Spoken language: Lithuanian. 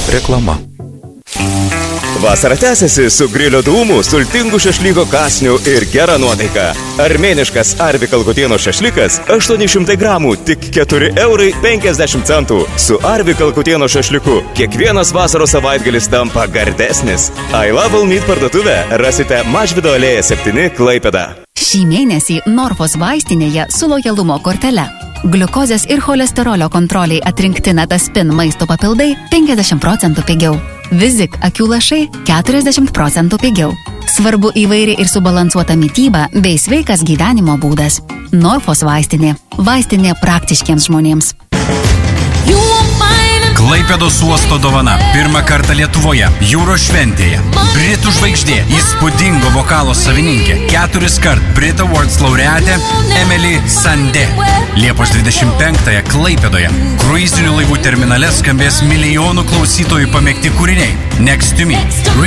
Reklama. Vasara tęsiasi su grilio dūmų, sultingų šašlyko kasnių ir gera nuotaika. Armėniškas Arvi Kalkutieno šašlykas 800 gramų, tik 4,50 €. Su Arvi Kalkutieno šašlyku kiekvienas vasaros savaitgalis tampa gardesnis. I Love All Meat parduotuvę rasite Mažvydo alėja 7 Klaipėda. Šį mėnesį Norfos vaistinėje su lojalumo kortele. Gliukozės ir cholesterolio kontroliai atrinkti Nataspin maisto papildai 50% pigiau. Vizik akių lašai 40% pigiau. Svarbu įvairi ir subalansuota mityba bei sveikas gyvenimo būdas. Norfos vaistinė. Vaistinė praktiškiems žmonėms. Klaipėdos uosto dovana. Pirmą kartą Lietuvoje. Jūros šventėje. Britų žvaigždė. Įspūdingo vokalo savininkė. 4 kart Brit Awards laureatė Emily Sandé. Liepos 25-ąją Klaipėdoje. Kruizinių laivų terminale skambės milijonų klausytojų pamėgti kūriniai. Next to Me.